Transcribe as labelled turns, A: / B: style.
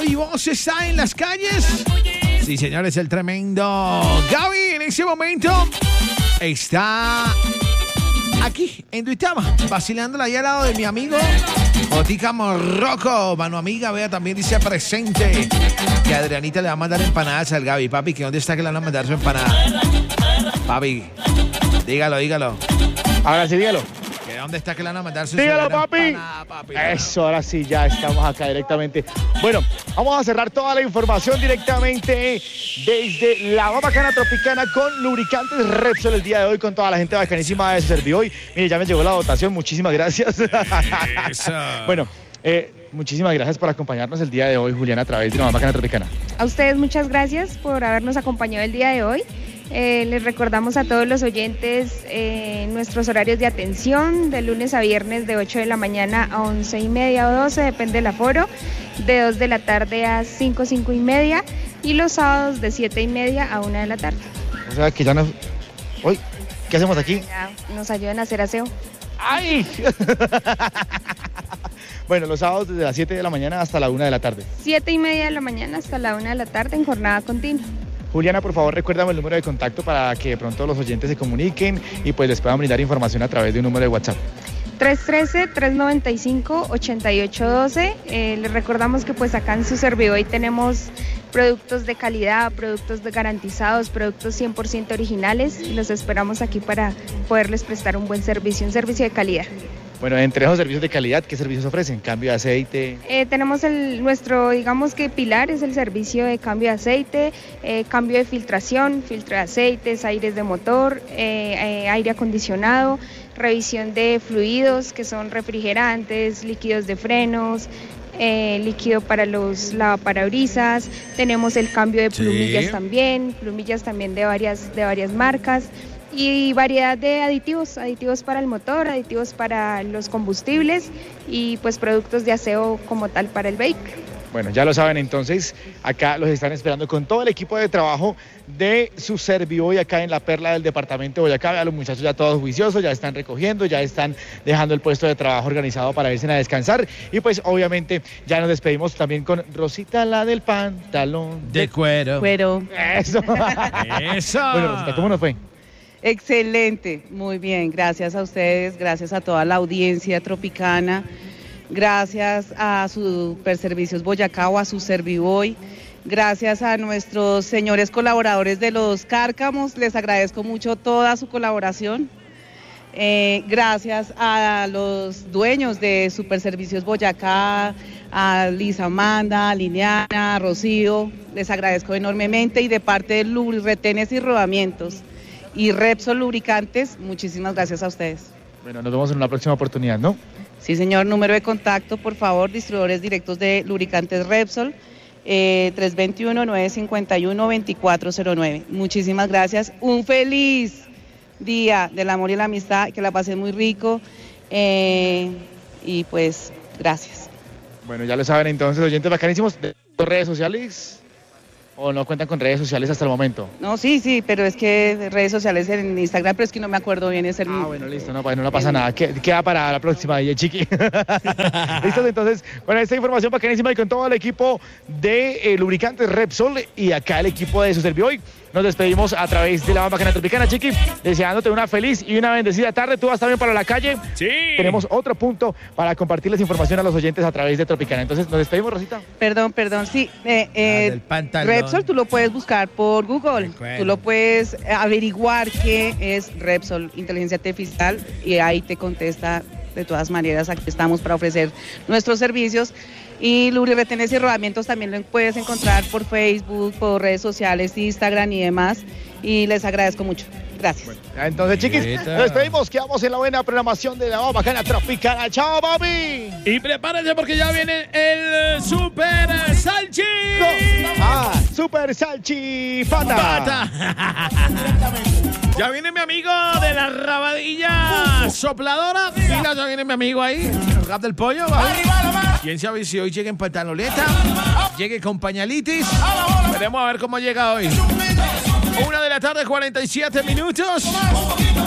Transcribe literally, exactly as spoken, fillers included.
A: y Voz está en las calles. Sí, señores, el tremendo Gaby en ese momento está aquí en Duitama, vacilándola ahí al lado de mi amigo Botica Morroco. Mano amiga, vea, también dice presente que Adrianita le va a mandar empanadas al Gaby. Papi, ¿que dónde está que le van a mandar su empanada? Papi, dígalo, dígalo.
B: Ahora sí, dígalo.
A: ¿Que dónde está que le van a mandar su
B: Dígalo, papi.
A: empanada, papi?
B: Eso, ahora sí, ya estamos acá directamente. Bueno, vamos a cerrar toda la información directamente desde la Bacana Tropicana con lubricantes Repsol el día de hoy, con toda la gente bacanísima de Servihoy. Mire, ya me llegó la votación, muchísimas gracias.
A: Eso.
B: Bueno, eh, muchísimas gracias por acompañarnos el día de hoy, Juliana, a través de la Bacana Tropicana.
C: A ustedes muchas gracias por habernos acompañado el día de hoy. Eh, les recordamos a todos los oyentes eh, nuestros horarios de atención, de lunes a viernes de ocho de la mañana a once y media o doce, depende del aforo, de dos de la tarde a cinco, cinco y media, y los sábados de siete y media a una de la tarde.
B: O sea que ya nos... Hoy, ¿qué hacemos aquí?
C: Ya nos ayudan a hacer aseo.
B: ¡Ay! Bueno, los sábados desde las siete de la mañana hasta la una de la tarde.
C: Siete y media de la mañana hasta la una de la tarde en jornada continua.
B: Juliana, por favor, recuérdame el número de contacto para que de pronto los oyentes se comuniquen y pues les puedan brindar información a través de un número de WhatsApp.
C: tres uno tres, tres nueve cinco, ocho ocho uno dos. Eh, les recordamos que pues acá en su Servihoy tenemos productos de calidad, productos de garantizados, productos cien por ciento originales, y los esperamos aquí para poderles prestar un buen servicio, un servicio de calidad.
B: Bueno, entre esos servicios de calidad, ¿qué servicios ofrecen? ¿Cambio de aceite?
C: Eh, tenemos el, nuestro, digamos que pilar es el servicio de cambio de aceite, eh, cambio de filtración, filtro de aceites, aires de motor, eh, eh, aire acondicionado, revisión de fluidos que son refrigerantes, líquidos de frenos, eh, líquido para los lavaparabrisas, tenemos el cambio de plumillas sí. también, plumillas también de varias, de varias marcas. Y variedad de aditivos, aditivos para el motor, aditivos para los combustibles y pues productos de aseo como tal para el vehículo.
B: Bueno, ya lo saben entonces, acá los están esperando con todo el equipo de trabajo de su Servihoy acá en la Perla del departamento de Boyacá. Vean, los muchachos ya todos juiciosos, ya están recogiendo, ya están dejando el puesto de trabajo organizado para irse a descansar. Y pues obviamente ya nos despedimos también con Rosita, la del pantalón
A: de, de cuero.
D: Cuero.
B: Eso.
A: Eso.
B: Bueno, Rosita, ¿cómo nos fue?
D: Excelente, muy bien, gracias a ustedes, gracias a toda la audiencia tropicana, gracias a Superservicios Boyacá o a su Servihoy, gracias a nuestros señores colaboradores de los Cárcamos, les agradezco mucho toda su colaboración, eh, gracias a los dueños de Superservicios Boyacá, a Lisa Amanda, a Liliana, a Rocío, les agradezco enormemente, y de parte de Lubriretenes y Rodamientos y Repsol Lubricantes, muchísimas gracias a ustedes.
B: Bueno, nos vemos en una próxima oportunidad, ¿no?
D: Sí, señor, número de contacto, por favor, distribuidores directos de lubricantes Repsol, eh, tres dos uno, nueve cinco uno, dos cuatro cero nueve. Muchísimas gracias, un feliz día del amor y la amistad, que la pasen muy rico, eh, y pues, gracias.
B: Bueno, ya lo saben entonces, oyentes bacanísimos, de redes sociales... ¿O no cuentan con redes sociales hasta el momento?
D: No, sí, sí, pero es que redes sociales en Instagram, pero es que no me acuerdo bien ese.
B: Ah, bueno, listo, no, no, no pasa nada. Queda para la próxima, y Chiqui. Listos, entonces, con esta información bacanísima y con todo el equipo de eh, lubricantes Repsol y acá el equipo de su Servihoy, nos despedimos a través de la Bacana Tropicana, Chiqui, deseándote una feliz y una bendecida tarde. Tú vas también para la calle.
A: Sí.
B: Tenemos otro punto para compartirles información a los oyentes a través de Tropicana. Entonces, nos despedimos, Rosita.
D: Perdón, perdón, sí. Eh, eh,
A: ah,
D: Repsol, tú lo puedes buscar por Google. Tú lo puedes averiguar qué es Repsol, inteligencia artificial, y ahí te contesta. De todas maneras, aquí estamos para ofrecer nuestros servicios. Y Lubriretenes y Rodamientos también lo puedes encontrar por Facebook, por redes sociales, Instagram y demás. Y les agradezco mucho. Gracias.
B: Bueno, entonces, chiquis, nos despedimos. Quedamos en la buena programación de la Bacana Tropicana. ¡Chao, papi!
A: Y prepárense porque ya viene el Super Salchi.
B: Ah, Super Salchi Pata.
A: Pata. Ya viene mi amigo de la rabadilla sopladora. Mira, ya viene mi amigo ahí, el rap del pollo. Quién sabe si hoy llega en pantaloneta, llegue con pañalitis. Veremos a ver cómo llega hoy. Una de la tarde, cuarenta y siete minutos.